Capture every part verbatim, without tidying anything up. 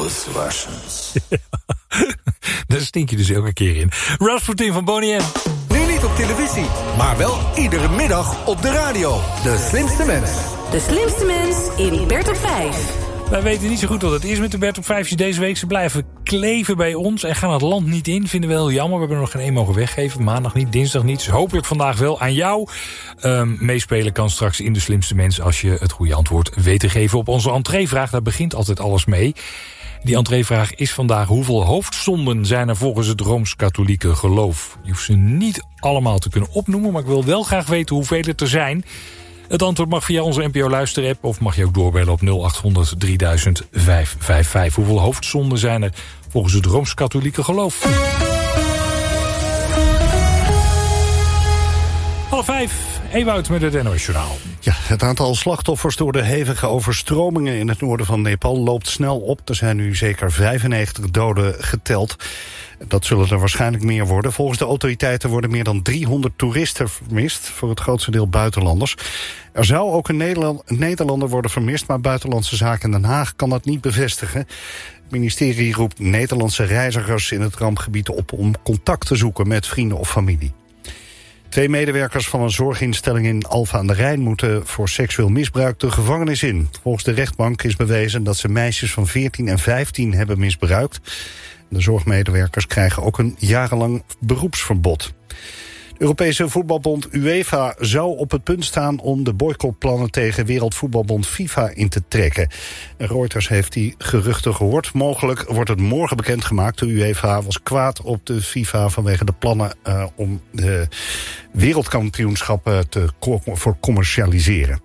those Russians. Daar stink je dus elke keer in. Rasputin van Boney M. Nu niet op televisie, maar wel iedere middag op de radio. De slimste mens. De slimste mens in Bert op vijf. Wij weten niet zo goed wat het is met de Bert op vijf deze week. Ze blijven kleven bij ons en gaan het land niet in. Vinden we heel jammer. We hebben er nog geen één mogen weggeven. Maandag niet, dinsdag niet. Dus hopelijk vandaag wel aan jou. Um, meespelen kan straks in de slimste mens als je het goede antwoord weet te geven op onze entreevraag. Daar begint altijd alles mee. Die entreevraag is vandaag: hoeveel hoofdzonden zijn er volgens het Rooms-Katholieke geloof? Je hoeft ze niet allemaal te kunnen opnoemen, maar ik wil wel graag weten hoeveel het er zijn. Het antwoord mag via onze N P O-luisterapp of mag je ook doorbellen op nul acht honderd drieduizend vijfhonderdvijfenvijftig. Hoeveel hoofdzonden zijn er volgens het Rooms-Katholieke geloof? Half vijf, Ewout met het N O S-journaal. Ja, het aantal slachtoffers door de hevige overstromingen in het noorden van Nepal loopt snel op. Er zijn nu zeker vijfennegentig doden geteld. Dat zullen er waarschijnlijk meer worden. Volgens de autoriteiten worden meer dan driehonderd toeristen vermist, voor het grootste deel buitenlanders. Er zou ook een Nederland, Nederlander worden vermist, maar Buitenlandse Zaken in Den Haag kan dat niet bevestigen. Het ministerie roept Nederlandse reizigers in het rampgebied op om contact te zoeken met vrienden of familie. Twee medewerkers van een zorginstelling in Alphen aan de Rijn moeten voor seksueel misbruik de gevangenis in. Volgens de rechtbank is bewezen dat ze meisjes van veertien en vijftien hebben misbruikt. De zorgmedewerkers krijgen ook een jarenlang beroepsverbod. De Europese voetbalbond UEFA zou op het punt staan om de boycottplannen tegen Wereldvoetbalbond FIFA in te trekken. Reuters heeft die geruchten gehoord. Mogelijk wordt het morgen bekendgemaakt. De UEFA was kwaad op de FIFA vanwege de plannen uh, om de wereldkampioenschappen te voor commercialiseren.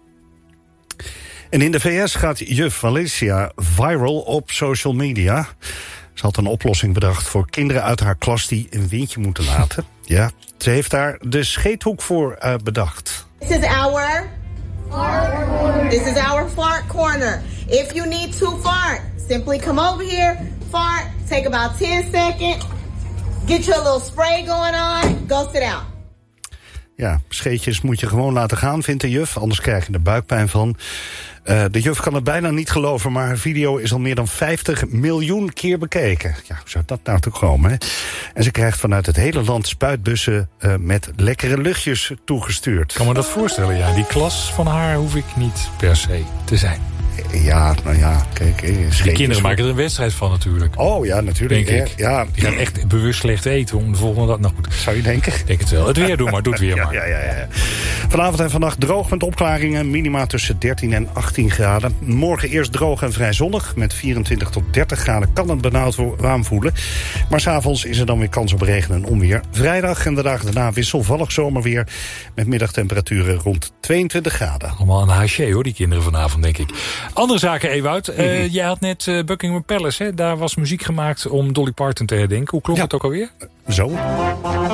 En in de V S gaat juf Valencia viral op social media. Ze had een oplossing bedacht voor kinderen uit haar klas die een windje moeten laten. Ja, ze heeft daar de scheethoek voor uh, bedacht. This is our fart corner. This is our fart corner. If you need to fart, simply come over here, fart, take about ten seconds, get your little spray going on, go sit down. Ja, scheetjes moet je gewoon laten gaan, vindt de juf, anders krijg je er buikpijn van. Uh, de juf kan het bijna niet geloven, maar haar video is al meer dan vijftig miljoen keer bekeken. Ja, hoe zou dat nou toch komen, hè? En ze krijgt vanuit het hele land spuitbussen uh, met lekkere luchtjes toegestuurd. Ik kan me dat voorstellen, ja. Die klas van haar hoef ik niet per se te zijn. Ja, nou ja, kijk. De kinderen maken er een wedstrijd van natuurlijk. Oh ja, natuurlijk. Denk ik. Ja. Die gaan echt bewust slecht eten om de volgende dag. Nou goed. Zou je denken? Ik denk het wel. Het weer doen maar, doe het weer ja, maar. Ja, ja, ja. Vanavond en vannacht droog met opklaringen. Minima tussen dertien en achttien graden. Morgen eerst droog en vrij zonnig. Met vierentwintig tot dertig graden kan het benauwd aanvoelen. Maar s'avonds is er dan weer kans op regen en onweer. Vrijdag en de dagen daarna wisselvallig zomerweer. Met middagtemperaturen rond tweeëntwintig graden. Allemaal een haché hoor, die kinderen vanavond, denk ik. Andere zaken, Ewout. Uh, mm-hmm. Jij had net uh, Buckingham Palace, hè? Daar was muziek gemaakt om Dolly Parton te herdenken. Hoe klonk ja. het ook alweer? Zo.